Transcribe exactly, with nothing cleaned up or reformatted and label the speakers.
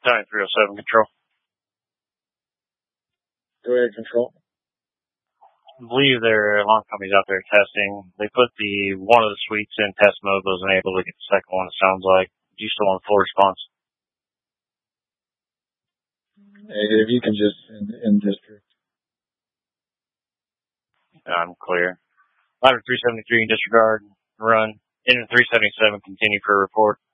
Speaker 1: Battalion three oh seven, control.
Speaker 2: Go ahead, control.
Speaker 1: I believe their alarm company's out there testing. They put the one of the suites in test mode, but wasn't able to get the second one, it sounds like. Do you still want full response?
Speaker 2: If you can just in, in district.
Speaker 1: I'm clear. Ladder three seventy-three, disregard, run. Engine three seventy-seven, continue for report.